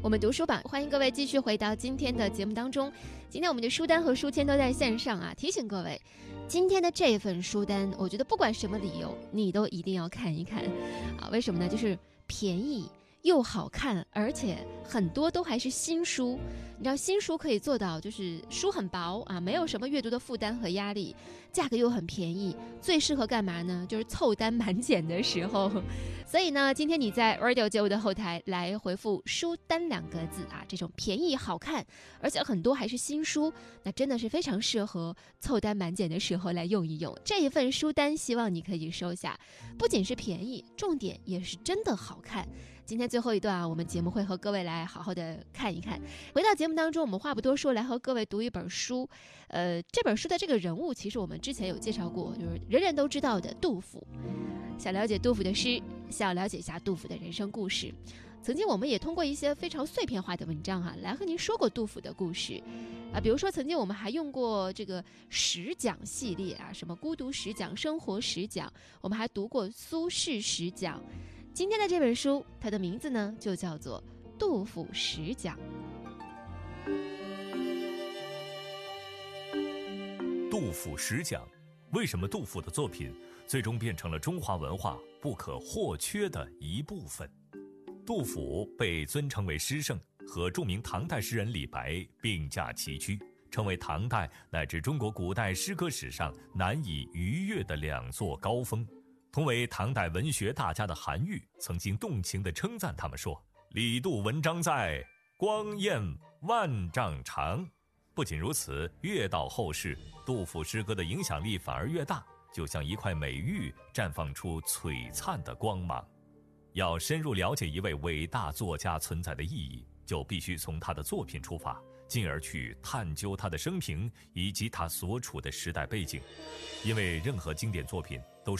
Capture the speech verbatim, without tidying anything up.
我们读书榜，欢迎各位继续回到今天的节目当中。今天我们的书单和书签都在线上啊，提醒各位，今天的这份书单，我觉得不管什么理由，你都一定要看一看啊。为什么呢？就是便宜又好看，而且很多都还是新书。你知道新书可以做到，就是书很薄啊，没有什么阅读的负担和压力，价格又很便宜，最适合干嘛呢？就是凑单满减的时候。所以呢，今天你在 Radio 九五的后台来回复书单两个字啊，这种便宜好看，而且很多还是新书，那真的是非常适合凑单满减的时候来用一用。这一份书单希望你可以收下，不仅是便宜，重点也是真的好看。今天最后一段啊，我们节目会和各位来好好的看一看。回到节目当中，我们话不多说，来和各位读一本书。呃，这本书的这个人物，其实我们之前有介绍过，就是人人都知道的杜甫。想了解杜甫的诗，想了解一下杜甫的人生故事。曾经我们也通过一些非常碎片化的文章啊，来和您说过杜甫的故事啊，比如说曾经我们还用过这个十讲系列啊，什么孤独十讲、生活十讲，我们还读过苏轼十讲。今天的这本书，它的名字呢就叫做《杜甫十讲》。 杜甫十讲，为什么杜甫的作品最终变成了中华文化不可或缺的一部分？杜甫被尊称为诗圣，和著名唐代诗人李白并驾齐驱，成为唐代乃至中国古代诗歌史上难以逾越的两座高峰。同为唐代文学大家的韩愈曾经动情地称赞他们说：“李杜文章在，光焰万丈长。”不仅如此，越到后世，杜甫诗歌的影响力反而越大，就像一块美玉绽放出璀璨的光芒。要深入了解一位伟大作家存在的意义，就必须从他的作品出发，进而去探究他的生平以及他所处的时代背景。因为任何经典作品都是